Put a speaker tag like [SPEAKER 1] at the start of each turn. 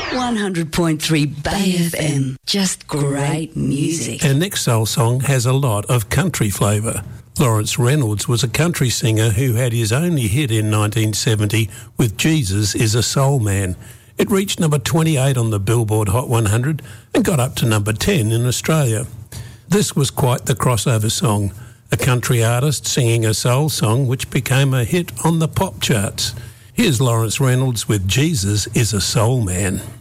[SPEAKER 1] 100.3 Bay FM. Just great music.
[SPEAKER 2] Our next soul song has a lot of country flavour. Lawrence Reynolds was a country singer who had his only hit in 1970 with Jesus is a Soul Man. It reached number 28 on the Billboard Hot 100 and got up to number 10 in Australia. This was quite the crossover song, a country artist singing a soul song which became a hit on the pop charts. Here's Lawrence Reynolds with Jesus is a Soul Man.